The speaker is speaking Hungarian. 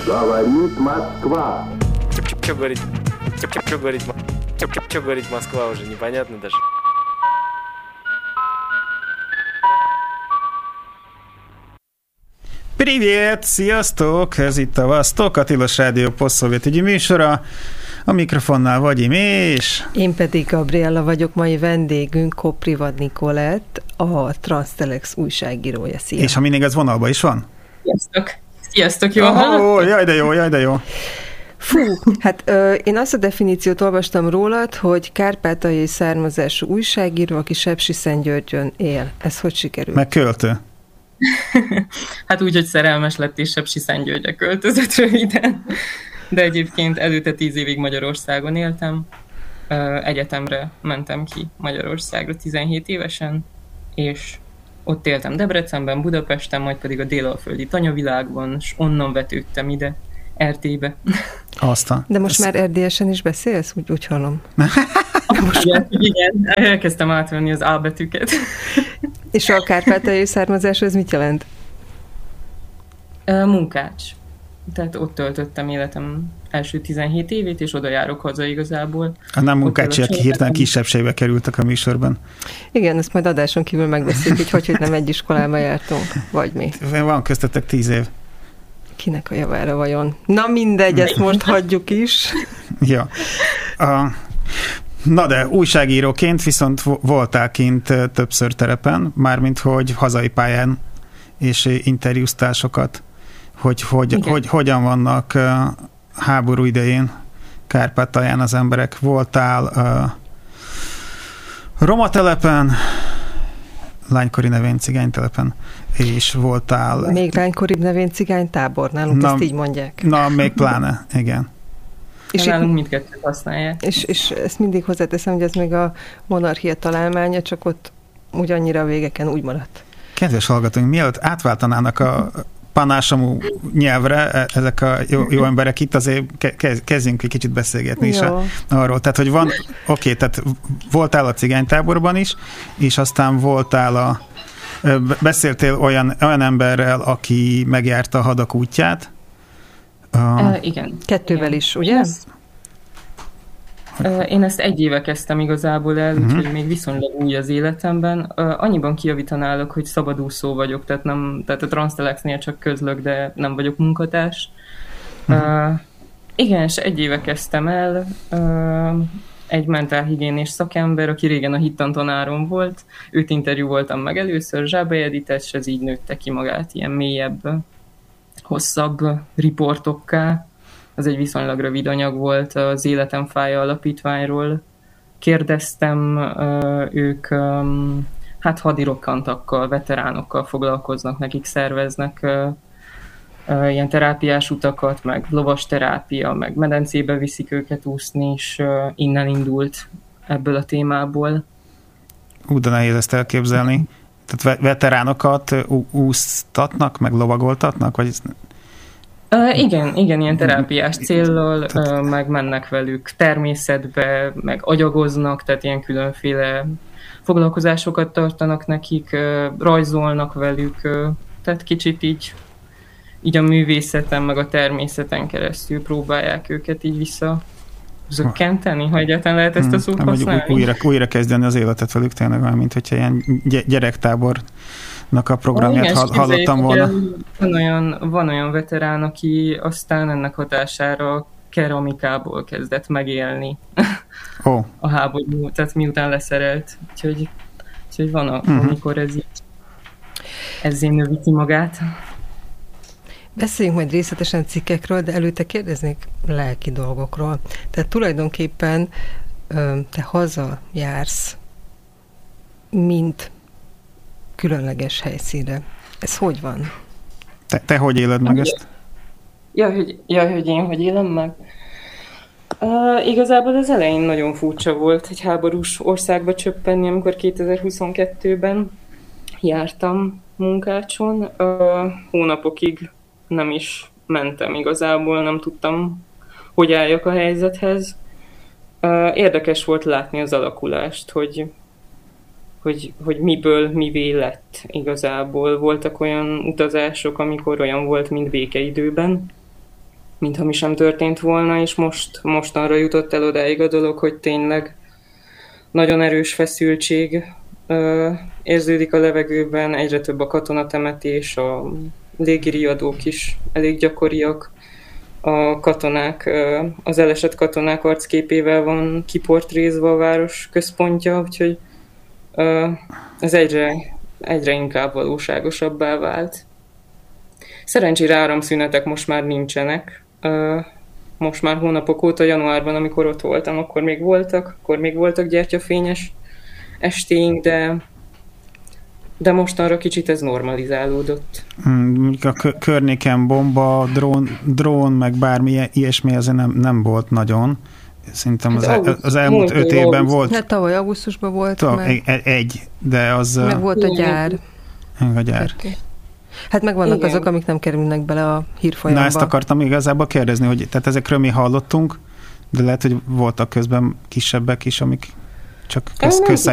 Говорит Москва. Чё говорит? Чё говорит Москва уже непонятно даже. Привет! Sziasztok! Ez itt a Vasztok, a Tilos Rádió posztszovjet ügyi műsora. A mikrofonnál Vagyim és... Én pedig Gabriella vagyok, mai vendégünk Koprivad Nikolett, a Transtelex újságírója. Szia! És ha mindig az vonalban is van? Sziasztok! Sziasztok, jól hallottok? Jaj de jó. Fú, hát én azt a definíciót olvastam rólad, hogy kárpátaljai származású újságíró, aki Sepsiszentgyörgyön él. Ez hogy sikerült? Meg költő. Hát úgy, hogy szerelmes lett és Sepsiszentgyörgyre költözött röviden. De egyébként előtte 10 évig Magyarországon éltem. Egyetemre mentem ki Magyarországra 17 évesen, és ott éltem Debrecenben, Budapesten, majd pedig a délalföldi tanyavilágban, és onnan vetődtem ide, Erdélybe. Aztán. De most már erdélyesen is beszélsz? Úgy hallom. Igen, elkezdtem átvenni az A betűket. És a kárpátaljai származás, ez mit jelent? Munkács. Tehát ott töltöttem életem első 17 évét, és oda járok haza igazából. Nem munkácsiak hirtelen kisebbségbe kerültek a műsorban. Igen, ezt majd adáson kívül megbeszéljük, hogy nem egy iskolába jártunk, vagy mi. Van köztetek 10 év. Kinek a javára vajon? Na mindegy, ezt most hagyjuk is. Ja. Na de újságíróként viszont voltál kint többször terepen, mármint hogy hazai pályán, és interjúztál sokat, hogy hogyan vannak háború idején Kárpátalján az emberek. Voltál roma telepen, lánykori nevén cigánytelepen, és voltál... Még lánykoribb nevén cigánytábor, nálunk ezt így mondják. Na, még pláne, igen. És nálunk mindkettőt használják. És ezt mindig hozzáteszem, hogy ez még a monarchia találmánya, csak ott ugyannyira a végeken úgy maradt. Kedves hallgatóink, mielőtt átváltanának a panásamú nyelvre ezek a jó emberek itt, azért kezdjünk egy kicsit beszélgetni is arról. Tehát, hogy van, tehát voltál a cigánytáborban is, és aztán beszéltél olyan emberrel, aki megjárta a hadak útját. Igen. Kettővel is, ugye? Én ezt 1 éve kezdtem igazából el, úgyhogy még viszonylag új az életemben. Annyiban kijavítanálok, hogy szabadúszó vagyok, tehát a Transtelexnél csak közlök, de nem vagyok munkatárs. Igen, és 1 éve kezdtem el. Egy mentálhigiénés szakember, aki régen a hittantanárom volt. Őt interjúvoltam meg először, Zsábai Edit, és ez így nőtte ki magát ilyen mélyebb, hosszabb riportokká. Az egy viszonylag rövid anyag volt az Életem fája alapítványról. Kérdeztem, ők hát hadirokkantakkal, veteránokkal foglalkoznak, nekik szerveznek ilyen terápiás utakat, meg lovas terápia, meg medencébe viszik őket úszni, és innen indult ebből a témából. De nehéz ezt elképzelni. Tehát veteránokat úsztatnak, meg lovagoltatnak? Vagy... Igen, ilyen terápiás céllal, meg mennek velük természetbe, meg agyagoznak, tehát ilyen különféle foglalkozásokat tartanak nekik, rajzolnak velük, tehát kicsit így a művészeten, meg a természeten keresztül próbálják őket így visszazökkenteni, ha egyáltalán lehet ezt a szót használni. Újra kezdeni az életet velük tényleg, olyan, mint hogyha ilyen gyerektábornak a programját hallottam volna. Van olyan veterán, aki aztán ennek hatására keramikából kezdett megélni a háború, tehát miután leszerelt. Úgyhogy van, amikor ezzé növi ki magát. Beszéljünk majd részletesen cikkekről, de előtte kérdeznék lelki dolgokról. Tehát tulajdonképpen te hazajársz, mint különleges helyszínre. Ez hogy van? Te hogy éled meg ezt? Hogy én hogy élem meg? Igazából az elején nagyon furcsa volt egy háborús országba csöppenni, amikor 2022-ben jártam Munkácson. Hónapokig nem is mentem igazából, nem tudtam, hogy álljak a helyzethez. Érdekes volt látni az alakulást, hogy miből mivé lett igazából. Voltak olyan utazások, amikor olyan volt, mint békeidőben, mintha mi sem történt volna, és mostanra jutott el odáig a dolog, hogy tényleg nagyon erős feszültség érződik a levegőben, egyre több a katonatemetés, a légiriadók is elég gyakoriak, a katonák, az elesett katonák arcképével van kiportrézva a város központja, úgyhogy ez egyre inkább valóságosabbá vált. Szerencsére áramszünetek most már nincsenek. Most már hónapok óta, januárban, amikor ott voltam, akkor még voltak gyertyafényes estéink, de mostanra kicsit ez normalizálódott. A környéken bomba, drón, meg bármi ilyesmi azért nem volt nagyon. Szerintem az elmúlt 5 évben volt. Hát tavaly augusztusban volt. De az... Meg volt a gyár. A gyár. Hát meg vannak azok, amik nem kerülnek bele a hírfolyamba. Na, ezt akartam igazából kérdezni, hogy tehát ezekről mi hallottunk, de lehet, hogy voltak közben kisebbek is, amik csak